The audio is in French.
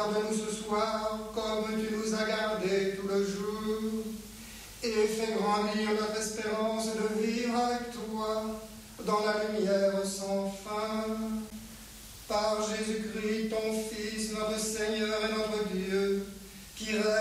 Garde-nous ce soir comme tu nous as gardés tout le jour, et fais grandir notre espérance de vivre avec toi dans la lumière sans fin. Par Jésus-Christ, ton Fils, notre Seigneur et notre Dieu, qui règne